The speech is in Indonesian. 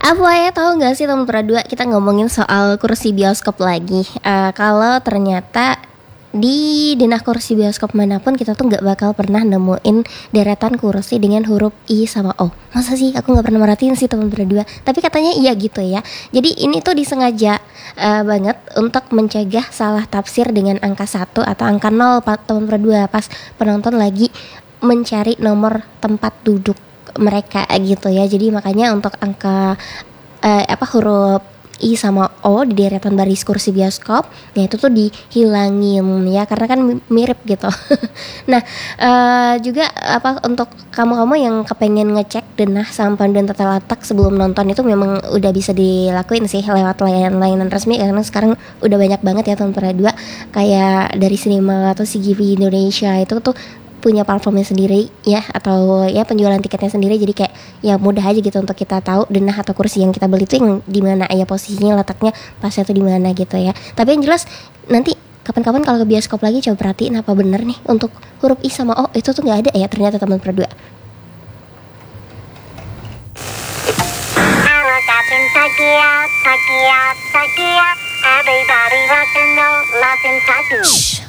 Apa ya, tahu nggak sih teman berdua, kita ngomongin soal kursi bioskop lagi. Kalau ternyata di denah kursi bioskop manapun kita tuh nggak bakal pernah nemuin deretan kursi dengan huruf I sama O. Masa sih? Aku nggak pernah merhatiin sih teman berdua. Tapi katanya iya gitu ya. Jadi ini tuh disengaja banget untuk mencegah salah tafsir dengan angka 1 atau angka 0 teman berdua pas penonton lagi mencari nomor tempat duduk mereka gitu ya. Jadi makanya untuk angka huruf I sama O di deretan baris kursi bioskop, nah itu tuh dihilangin ya karena kan mirip gitu. Nah juga untuk kamu-kamu yang kepengen ngecek denah sama panduan tata letak sebelum nonton itu memang udah bisa dilakuin sih lewat layanan resmi, karena sekarang udah banyak banget ya teman dua kayak dari Cinema atau CGV Indonesia itu tuh punya platformnya sendiri ya, atau ya penjualan tiketnya sendiri. Jadi kayak ya mudah aja gitu untuk kita tahu denah atau kursi yang kita beli itu yang di mana ya, posisinya letaknya pasnya tuh di mana gitu ya. Tapi yang jelas nanti kapan-kapan kalau ke bioskop lagi coba perhatiin apa bener nih untuk huruf I sama O itu tuh nggak ada ya ternyata teman berdua. Everybody rock and roll, laughing,